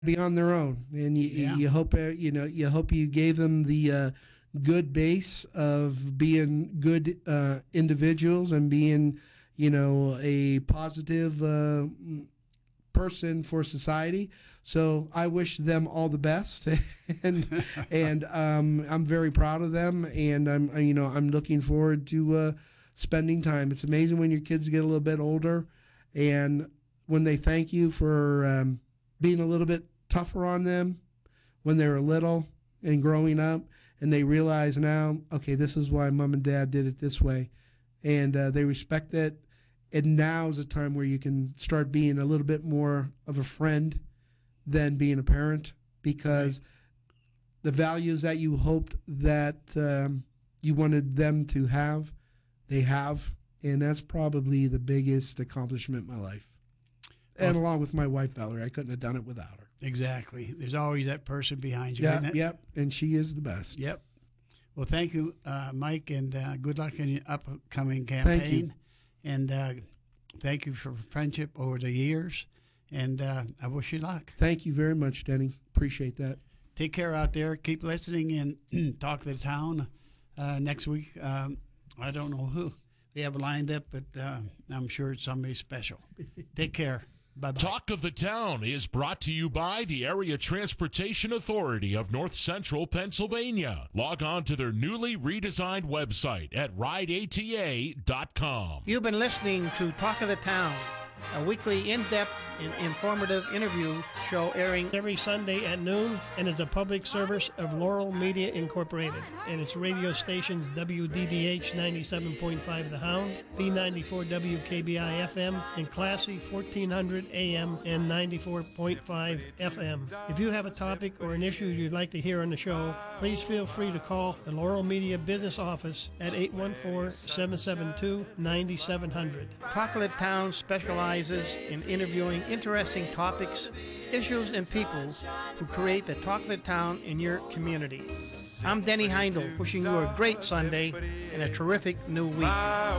be on their own, and you hope you hope you gave them the good base of being good individuals and being a positive person for society. So I wish them all the best, and I'm very proud of them, and I'm looking forward to spending time. It's amazing when your kids get a little bit older, and when they thank you for being a little bit tougher on them when they were little and growing up, and they realize now, okay, this is why mom and dad did it this way, and they respect it. And now is a time where you can start being a little bit more of a friend than being a parent, because the values that you hoped that you wanted them to have, they have, and that's probably the biggest accomplishment in my life. And along with my wife, Valerie, I couldn't have done it without her. Exactly. There's always that person behind you. Yep, and she is the best. Yep. Well, thank you, Mike, and good luck in your upcoming campaign. Thank you. And thank you for friendship over the years, and I wish you luck. Thank you very much, Denny. Appreciate that. Take care out there. Keep listening and Talk of the Town. Next week, I don't know who we have lined up, but I'm sure it's somebody special. Take care. Bye-bye. Talk of the Town is brought to you by the Area Transportation Authority of North Central Pennsylvania. Log on to their newly redesigned website at rideata.com. You've been listening to Talk of the Town, a weekly in-depth and informative interview show airing every Sunday at noon and is a public service of Laurel Media Incorporated and its radio stations WDDH 97.5 The Hound, B94 WKBI FM, and Classy 1400 AM and 94.5 FM. If you have a topic or an issue you'd like to hear on the show, please feel free to call the Laurel Media Business Office at 814-772-9700. Talk of the Town specializes in interviewing interesting topics, issues, and people who create the Talk of the Town in your community. I'm Denny Heindel, wishing you a great Sunday and a terrific new week.